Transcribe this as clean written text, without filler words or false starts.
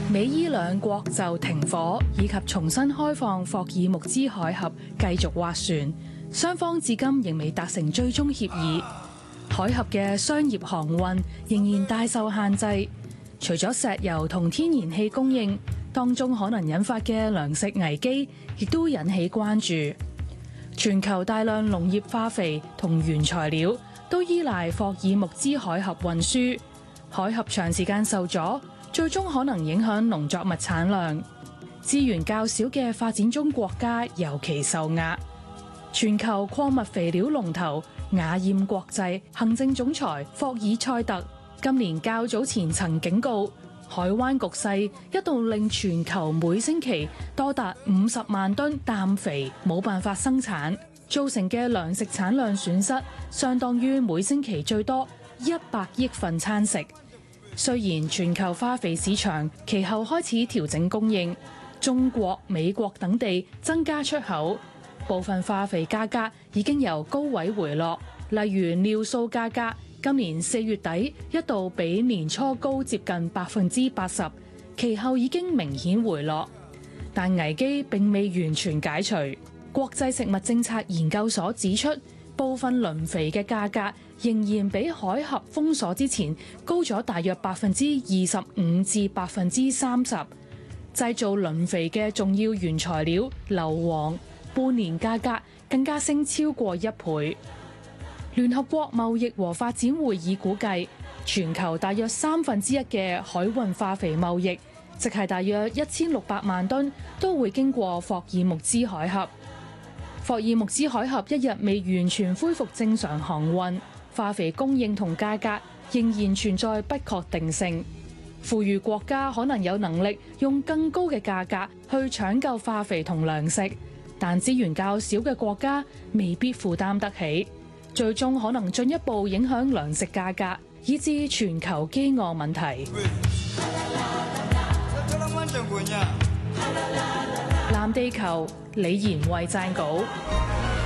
美伊兩國就停火以及重新開放霍爾木茲海峽繼續斡旋，雙方至今仍未達成最終協議。海峽嘅商業航運仍然大受限制，除咗石油同天然氣供應，當中可能引發嘅糧食危機亦都引起關注。全球大量農業化肥同原材料都依賴霍爾木茲海峽運輸，海峽長時間受阻，最終可能影響農作物產量。資源較少嘅發展中國家尤其受壓。全球礦物肥料龍頭雅艷國際行政總裁霍爾塞特今年較早前曾警告，海灣局勢一度令全球每星期多達50萬噸氮肥冇辦法生產，造成嘅糧食產量損失相當於每星期最多100億份餐食。雖然全球化肥市場其後開始調整供應，中國、美國等地增加出口，部分化肥價格已經由高位回落，例如尿素價格今年4月底一度比年初高接近80%，其後已經明顯回落，但危機並未完全解除。國際食物政策研究所指出，部分磷肥嘅價格仍然比海峽封鎖之前高咗大約25%至30%。製造磷肥嘅重要原材料硫磺，半年價格更加升超過1倍。聯合國貿易和發展會議估計，全球大約1/3嘅海運化肥貿易，即係大約1600萬噸，都會經過霍爾木茲海峽。霍爾木茲海峽一日未完全恢復正常航運，化肥供應同價格仍然存在不確定性。富裕國家可能有能力用更高嘅價格去搶救化肥同糧食，但資源較少嘅國家未必負擔得起，最終可能進一步影響糧食價格，以致全球飢餓問題。藍地球李賢慧撰稿。